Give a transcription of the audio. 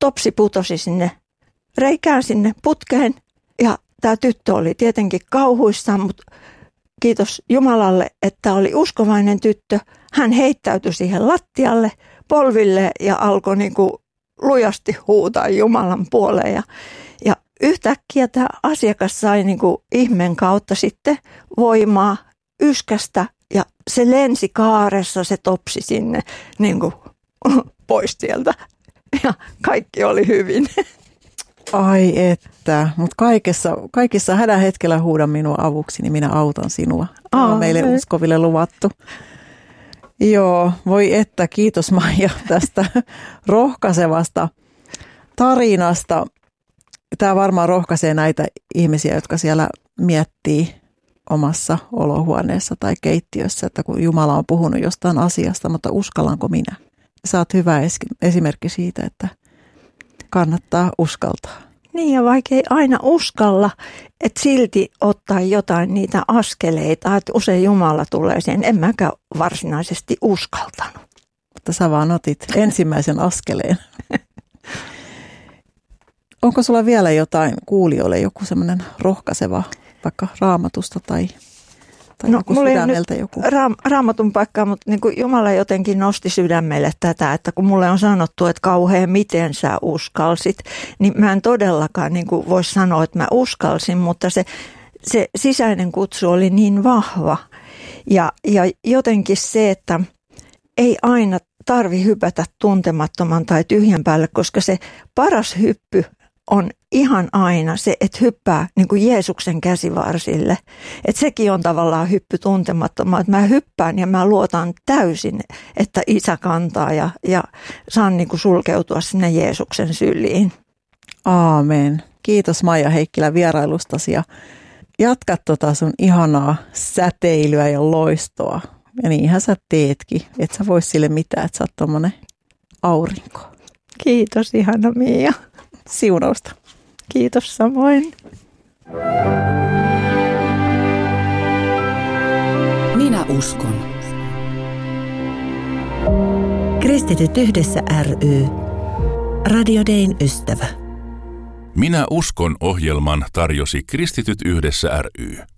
topsi putosi sinne reikään sinne putkeen ja tämä tyttö oli tietenkin kauhuissaan, mutta kiitos Jumalalle, että oli uskovainen tyttö. Hän heittäytyi siihen lattialle polville ja alkoi niin kuin lujasti huutaa Jumalan puoleen. Ja yhtäkkiä tämä asiakas sai niin kuin ihmeen kautta sitten voimaa yskästä ja se lensi kaaressa, se topsi sinne niin kuin pois sieltä ja kaikki oli hyvin. Ai että, mutta kaikissa hädän hetkellä huuda minua avuksi, niin minä autan sinua. Tämä on meille uskoville luvattu. Joo, voi että, kiitos Maija tästä rohkaisevasta tarinasta. Tämä varmaan rohkaisee näitä ihmisiä, jotka siellä miettii omassa olohuoneessa tai keittiössä, että kun Jumala on puhunut jostain asiasta, mutta uskallanko minä? Sä oot hyvä esimerkki siitä, että kannattaa uskaltaa. Niin ja vaikka ei aina uskalla, että silti ottaa jotain niitä askeleita, että usein Jumala tulee siihen. En mäkään varsinaisesti uskaltanut. Mutta sä vaan otit ensimmäisen askeleen. Onko sulla vielä jotain kuulijoille, joku semmoinen rohkaiseva, vaikka Raamatusta tai joku sydämeltä joku? Raamatun paikkaa, mutta niin kuin Jumala jotenkin nosti sydämelle tätä, että kun mulle on sanottu, että kauhean miten sä uskalsit, niin mä en todellakaan niin kuin voi sanoa, että mä uskalsin, mutta se sisäinen kutsu oli niin vahva. Ja jotenkin se, että ei aina tarvi hypätä tuntemattoman tai tyhjän päälle, koska se paras hyppy on ihan aina se, että hyppää niin kuin Jeesuksen käsivarsille. Että sekin on tavallaan hyppy tuntemattomaan, että mä hyppään ja mä luotan täysin, että Isä kantaa ja saan niin kuin sulkeutua sinne Jeesuksen syliin. Aamen. Kiitos Maija Heikkilä vierailustasi ja jatka sun ihanaa säteilyä ja loistoa. Ja niinhän sä teetkin. Et sä vois sille mitään, että sä oot tommonen aurinko. Kiitos ihana Mia. Siunausta. Kiitos samoin. Minä uskon. Kristityt yhdessä ry. Radio Dayn ystävä. Minä uskon -ohjelman tarjosi Kristityt yhdessä ry.